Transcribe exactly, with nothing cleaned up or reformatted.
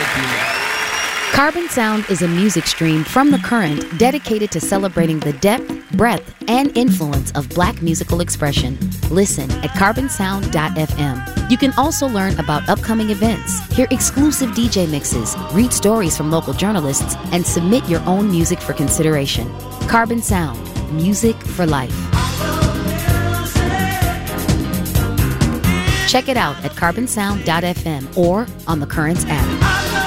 Carbon Sound is a music stream from The Current dedicated to celebrating the depth, breadth, and influence of Black musical expression. Listen at carbon sound dot f m. You can also learn about upcoming events, hear exclusive D J mixes, read stories from local journalists, and submit your own music for consideration. Carbon Sound, music for life. Check it out at carbon sound dot f m or on the Currents app.